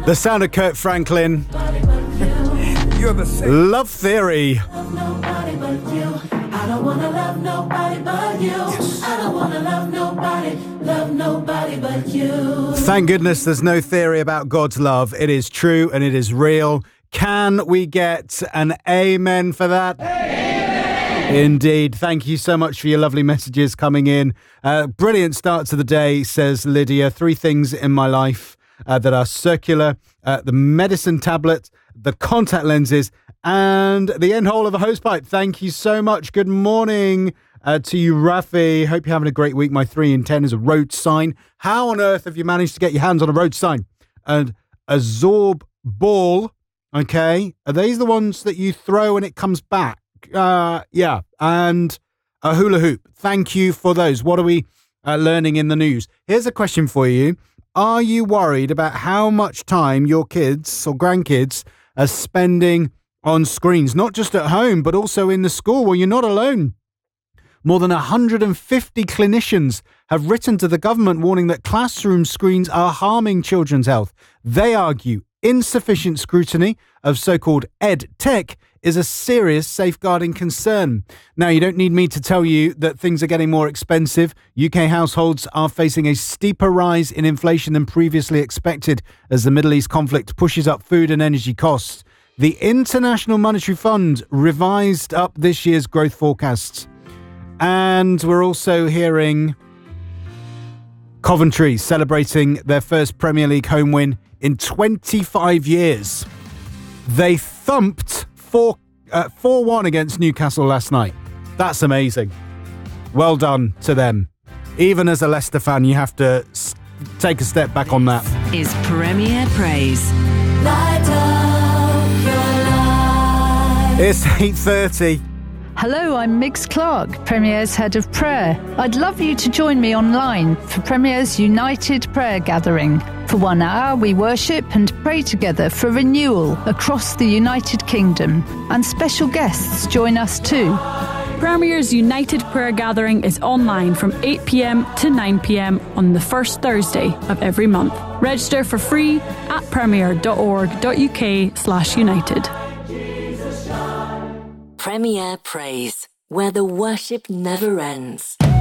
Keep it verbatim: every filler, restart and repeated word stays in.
The sound of Kirk Franklin. You're the same. Love Theory. Love nobody but you. I don't wanna love nobody but you. Yes. I don't wanna love nobody, love nobody but you. Thank goodness there's no theory about God's love. It is true and it is real. Can we get an amen for that? Amen. Indeed. Thank you so much for your lovely messages coming in. Uh, brilliant start to the day, says Lydia. Three things in my life uh, that are circular. Uh, the medicine tablet, the contact lenses, and the end hole of a hosepipe. Thank you so much. Good morning uh, to you, Rafi. Hope you're having a great week. My three in ten is a road sign. How on earth have you managed to get your hands on a road sign? And a Zorb ball, okay? Are these the ones that you throw and it comes back? Uh, yeah. And a hula hoop. Thank you for those. What are we uh, learning in the news? Here's a question for you. Are you worried about how much time your kids or grandkids are spending on screens, not just at home, but also in the school? Well, you're not alone. More than one hundred fifty clinicians have written to the government warning that classroom screens are harming children's health. They argue insufficient scrutiny of so-called ed tech is a serious safeguarding concern. Now, you don't need me to tell you that things are getting more expensive. U K households are facing a steeper rise in inflation than previously expected as the Middle East conflict pushes up food and energy costs. The International Monetary Fund revised up this year's growth forecasts. And we're also hearing Coventry celebrating their first Premier League home win in twenty-five years. They thumped four, uh, four one against Newcastle last night. That's amazing. Well done to them. Even as a Leicester fan, you have to s- take a step back on that. Is Premier Praise. Light up your life. It's eight thirty. Hello, I'm Miggs Clark, Premier's Head of Prayer. I'd love you to join me online for Premier's United Prayer Gathering. For one hour, we worship and pray together for renewal across the United Kingdom. And special guests join us too. Premier's United Prayer Gathering is online from eight p.m. to nine p.m. on the first Thursday of every month. Register for free at premier.org.uk slash united. Premier Praise, where the worship never ends.